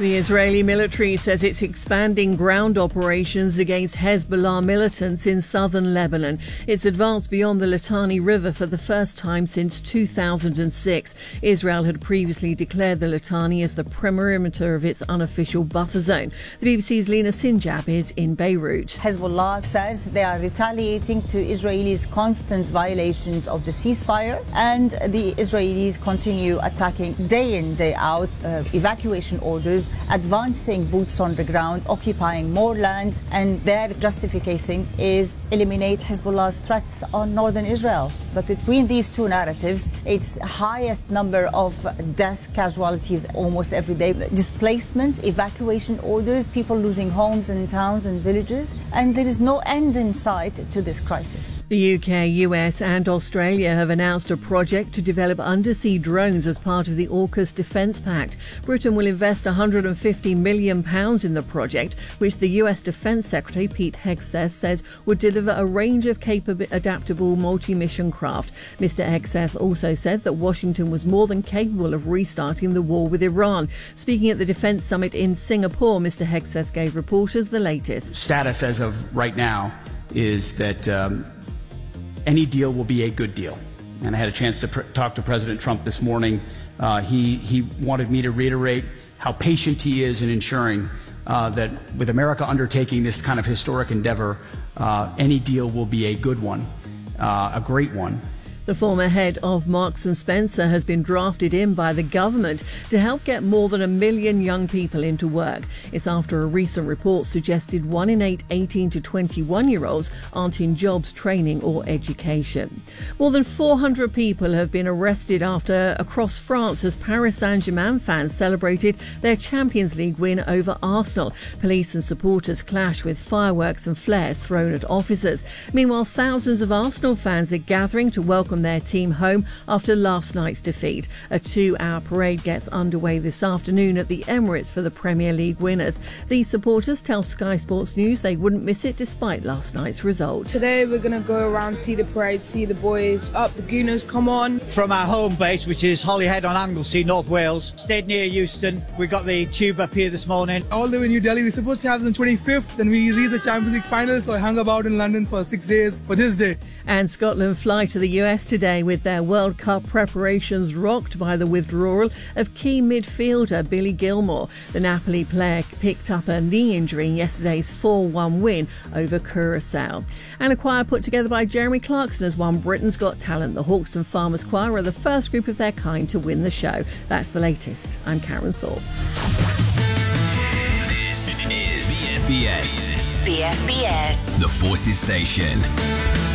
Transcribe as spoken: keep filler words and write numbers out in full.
The Israeli military says it's expanding ground operations against Hezbollah militants in southern Lebanon. It's advanced beyond the Litani River for the first time since two thousand six. Israel had previously declared the Litani as the perimeter of its unofficial buffer zone. The B B C's Lena Sinjab is in Beirut. Hezbollah says they are retaliating to Israelis' constant violations of the ceasefire, and the Israelis continue attacking day in, day out, uh, evacuation orders, advancing boots on the ground, occupying more land, and their justification is eliminate Hezbollah's threats on northern Israel. But between these two narratives, it's highest number of death casualties almost every day, displacement, evacuation orders, people losing homes and towns and villages, and there is no end in sight to this crisis. The U K, U S and Australia have announced a project to develop undersea drones as part of the AUKUS Defence Pact. Britain will invest one hundred fifty million pounds in the project, which the U S Defence Secretary Pete Hegseth says would deliver a range of capable, adaptable multi-mission craft. Mister Hegseth also said that Washington was more than capable of restarting the war with Iran. Speaking at the Defence Summit in Singapore, Mister Hegseth gave reporters the latest. Status as of right now is that um, any deal will be a good deal. And I had a chance to pr- talk to President Trump this morning. Uh, he, he wanted me to reiterate how patient he is in ensuring uh, that with America undertaking this kind of historic endeavor, uh, any deal will be a good one, uh, a great one. The former head of Marks and Spencer has been drafted in by the government to help get more than a million young people into work. It's after a recent report suggested one in eight eighteen to twenty-one-year-olds aren't in jobs, training or education. More than four hundred people have been arrested after across France as Paris Saint-Germain fans celebrated their Champions League win over Arsenal. Police and supporters clashed with fireworks and flares thrown at officers. Meanwhile, thousands of Arsenal fans are gathering to welcome their team home after last night's defeat. A two-hour parade gets underway this afternoon at the Emirates for the Premier League winners. These supporters tell Sky Sports News they wouldn't miss it despite last night's result. Today we're going to go around, see the parade, see the boys up, the Gooners, come on. From our home base, which is Holyhead on Anglesey, North Wales, stayed near Euston. We got the tube up here this morning. All the way in New Delhi, we were supposed to have it on twenty-fifth, then we reached the Champions League final, so I hung about in London for six days for this day. And Scotland fly to the U S today with their World Cup preparations rocked by the withdrawal of key midfielder Billy Gilmour. The Napoli player picked up a knee injury in yesterday's four one win over Curaçao. And a choir put together by Jeremy Clarkson has won Britain's Got Talent. The Hawkston Farmers Choir are the first group of their kind to win the show. That's the latest. I'm Karen Thorpe. This is B F B S. B F B S. The Forces Station.